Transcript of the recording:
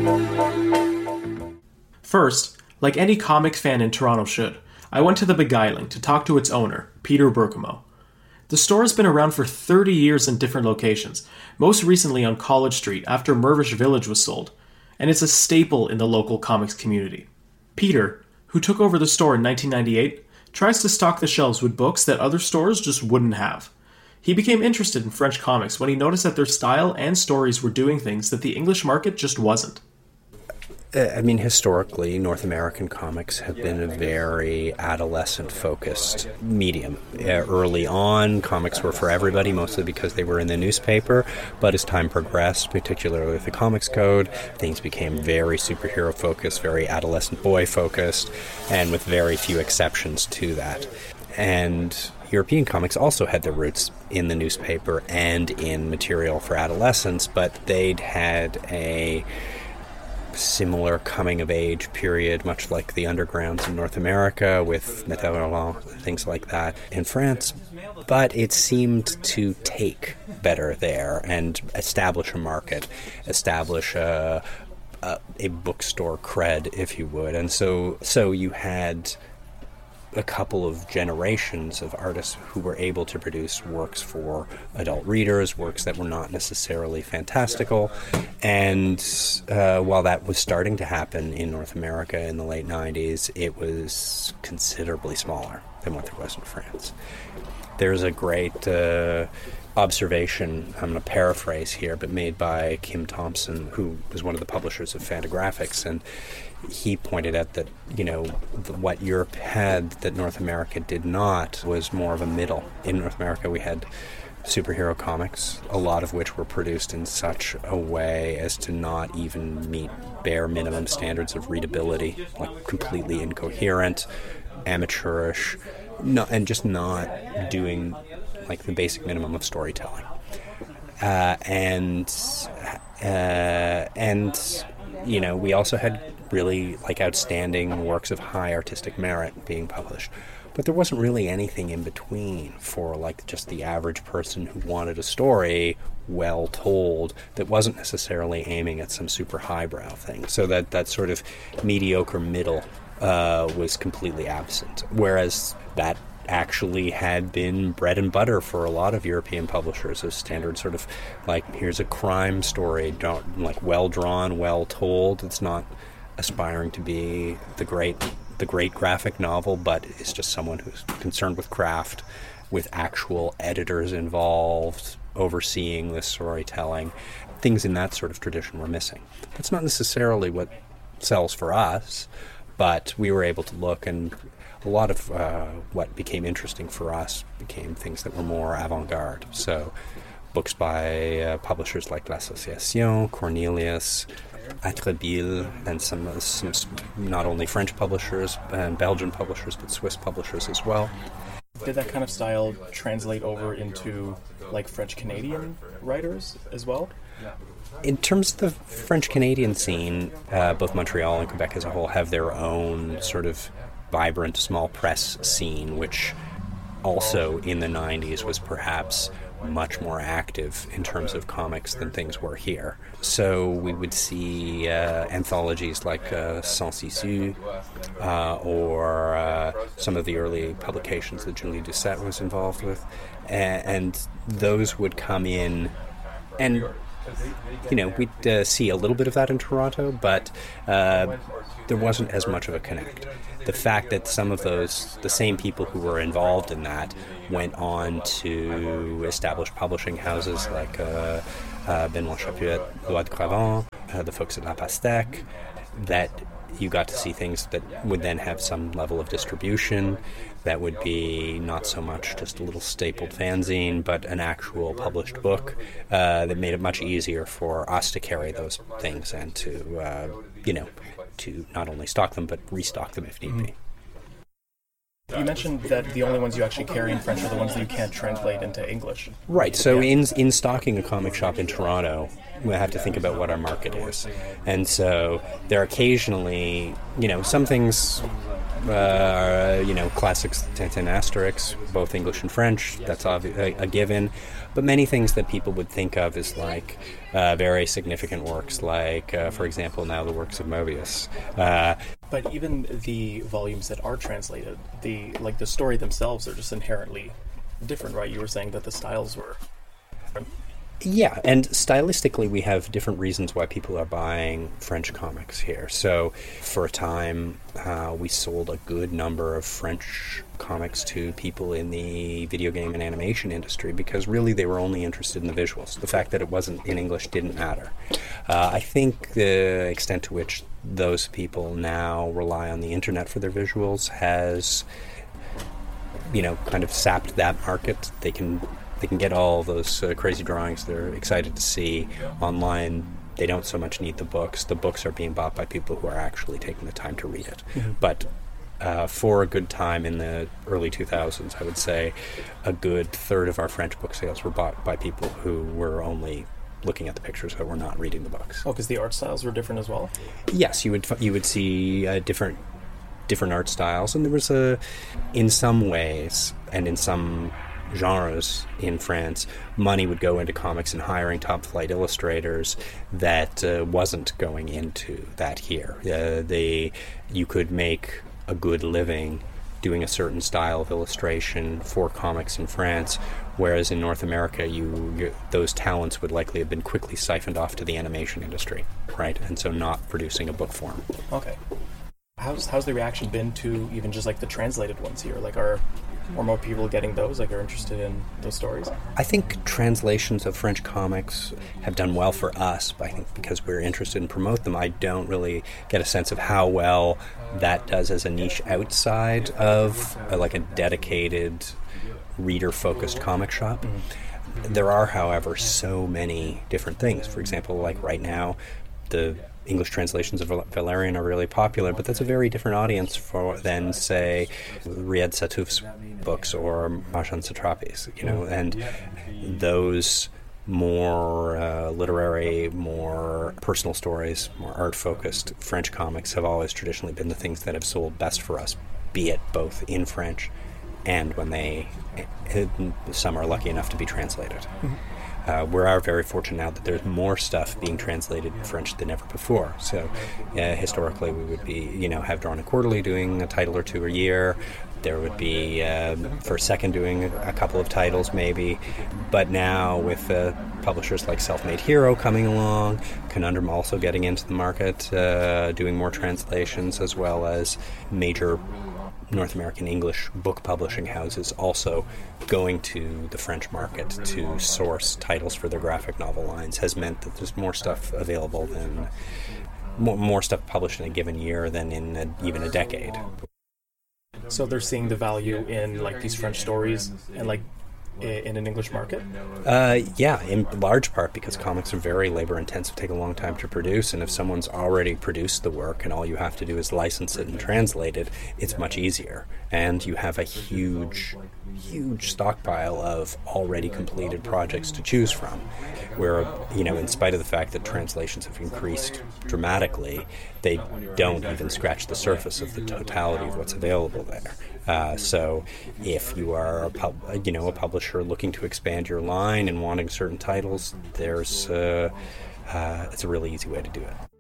First, like any comic fan in Toronto should, I went to the Beguiling to talk to its owner, Peter Bergamo. The store has been around for 30 years in different locations, most recently on College Street after Mirvish Village was sold, and it's a staple in the local comics community. Peter, who took over the store in 1998, tries to stock the shelves with books that other stores just wouldn't have. He became interested in French comics when he noticed that their style and stories were doing things that the English market just wasn't. Historically, North American comics have been a very adolescent-focused medium. Early on, comics were for everybody, mostly because they were in the newspaper, but as time progressed, particularly with the Comics Code, things became very superhero-focused, very adolescent boy-focused, and with very few exceptions to that. And European comics also had their roots in the newspaper and in material for adolescents, but they'd had a similar coming-of-age period, much like the undergrounds in North America with Métal and things like that in France. But it seemed to take better there and establish a market, establish a bookstore cred, if you would. And so you had a couple of generations of artists who were able to produce works for adult readers, works that were not necessarily fantastical. And while that was starting to happen in North America in the late 90s, it was considerably smaller than what there was in France. There's a great observation, I'm going to paraphrase here, but made by Kim Thompson, who was one of the publishers of Fantagraphics, and he pointed out that, what Europe had that North America did not was more of a middle. In North America, we had superhero comics, a lot of which were produced in such a way as to not even meet bare minimum standards of readability, like completely incoherent, amateurish, and just not doing like the basic minimum of storytelling. We also had really outstanding works of high artistic merit being published. But there wasn't really anything in between for just the average person who wanted a story well told that wasn't necessarily aiming at some super highbrow thing. So that sort of mediocre middle was completely absent. Whereas that actually had been bread and butter for a lot of European publishers, a standard sort of here's a crime story, well drawn, well told. It's not aspiring to be the great graphic novel, but it's just someone who's concerned with craft, with actual editors involved, overseeing this storytelling. Things in that sort of tradition were missing. That's not necessarily what sells for us, but we were able to look, and a lot of what became interesting for us became things that were more avant-garde. So books by publishers like L'Association, Cornelius, Atrebille, and some not only French publishers and Belgian publishers, but Swiss publishers as well. Did that kind of style translate over into French-Canadian writers as well? In terms of the French-Canadian scene, both Montreal and Quebec as a whole have their own sort of vibrant small press scene, which also in the 90s was perhaps much more active in terms of comics than things were here. So we would see anthologies like Sans Issue or some of the early publications that Julie Doucette was involved with, and those would come in, and we'd see a little bit of that in Toronto, but there wasn't as much of a connect. The fact that some of the same people who were involved in that went on to establish publishing houses like Benoît Chapuet, Lois de Cravant, the folks at La Pastèque, that you got to see things that would then have some level of distribution, that would be not so much just a little stapled fanzine, but an actual published book that made it much easier for us to carry those things and to, to not only stock them, but restock them if need be. You mentioned that the only ones you actually carry in French are the ones that you can't translate into English. Right, so in stocking a comic shop in Toronto, we have to think about what our market is. And so there are occasionally, some things classics, Tintin, Asterix, both English and French, that's a given. But many things that people would think of as like very significant works, like, for example, now the works of Moebius. But even the volumes that are translated, the story themselves are just inherently different, right? You were saying that the styles were... Yeah, and stylistically we have different reasons why people are buying French comics here. So for a time we sold a good number of French comics to people in the video game and animation industry because really they were only interested in the visuals. The fact that it wasn't in English didn't matter. I think the extent to which those people now rely on the internet for their visuals has, kind of sapped that market. They can get all those crazy drawings they're excited to see online. They don't so much need the books. The books are being bought by people who are actually taking the time to read it. Mm-hmm. But for a good time in the early 2000s, I would say a good third of our French book sales were bought by people who were only looking at the pictures but were not reading the books. Oh, because the art styles were different as well? Yes, you would see different art styles, and there was in some ways and in some genres in France, money would go into comics and hiring top-flight illustrators that wasn't going into that here. You could make a good living doing a certain style of illustration for comics in France, whereas in North America, those talents would likely have been quickly siphoned off to the animation industry, right? And so not producing a book form. Okay. How's the reaction been to even just like the translated ones here? Like, are more people getting those? Like, are interested in those stories? I think translations of French comics have done well for us, but I think because we're interested in promote them, I don't really get a sense of how well that does as a niche outside of like a dedicated reader-focused comic shop. Mm-hmm. There are, however, so many different things. For example, like right now, the English translations of Valerian are really popular, but that's a very different audience than, say, Riyad Satouf's books or Marjane Satrapi's, and those more literary, more personal stories, more art-focused French comics have always traditionally been the things that have sold best for us, be it both in French and when some are lucky enough to be translated. Mm-hmm. We are very fortunate now that there's more stuff being translated in French than ever before. So historically we would be, have Drawn and Quarterly doing a title or two a year. There would be for Second doing a couple of titles maybe. But now with publishers like Self-Made Hero coming along, Conundrum also getting into the market, doing more translations, as well as major North American English book publishing houses also going to the French market to source titles for their graphic novel lines, has meant that there's more stuff available than more stuff published in a given year than in even a decade. So they're seeing the value in like these French stories and like in an English market? Yeah, in large part because comics are very labor intensive, take a long time to produce, and if someone's already produced the work and all you have to do is license it and translate it, it's much easier. And you have a huge stockpile of already completed projects to choose from, where, in spite of the fact that translations have increased dramatically, they don't even scratch the surface of the totality of what's available there. So if you are a publisher looking to expand your line and wanting certain titles, it's a really easy way to do it.